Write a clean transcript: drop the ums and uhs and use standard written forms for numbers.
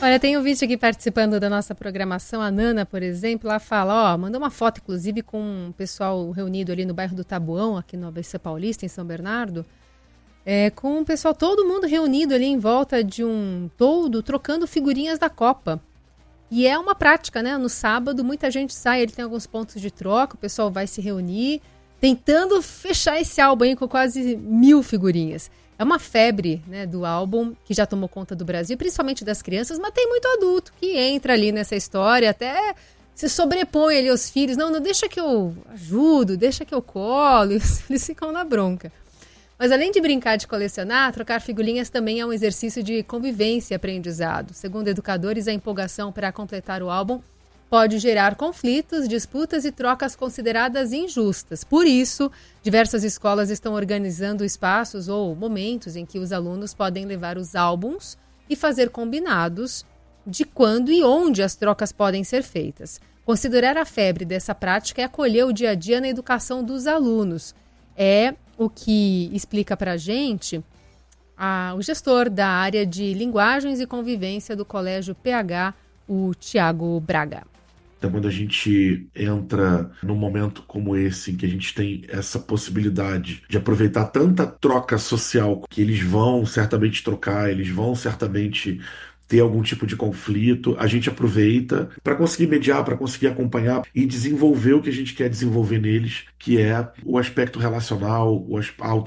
Olha, tem um vídeo aqui participando da nossa programação, a Nana, por exemplo, ela fala, mandou uma foto, inclusive, com o pessoal reunido ali no bairro do Tabuão, aqui no ABC Paulista, em São Bernardo, com o pessoal, todo mundo reunido ali em volta de um toldo, trocando figurinhas da Copa. E é uma prática, né? No sábado, muita gente sai, ele tem alguns pontos de troca, o pessoal vai se reunir, tentando fechar esse álbum aí com quase 1000 figurinhas. É uma febre, né, do álbum que já tomou conta do Brasil, principalmente das crianças, mas tem muito adulto que entra ali nessa história, até se sobrepõe ali aos filhos. Não, deixa que eu ajudo, deixa que eu colo, e os filhos ficam na bronca. Mas além de brincar de colecionar, trocar figurinhas também é um exercício de convivência e aprendizado. Segundo educadores, a empolgação para completar o álbum pode gerar conflitos, disputas e trocas consideradas injustas. Por isso, diversas escolas estão organizando espaços ou momentos em que os alunos podem levar os álbuns e fazer combinados de quando e onde as trocas podem ser feitas. Considerar a febre dessa prática é acolher o dia a dia na educação dos alunos. É o que explica para a gente o gestor da área de linguagens e convivência do Colégio PH, o Tiago Braga. Então, quando a gente entra num momento como esse, em que a gente tem essa possibilidade de aproveitar tanta troca social, que eles vão certamente trocar, eles vão certamente ter algum tipo de conflito, a gente aproveita para conseguir mediar, para conseguir acompanhar e desenvolver o que a gente quer desenvolver neles, que é o aspecto relacional, a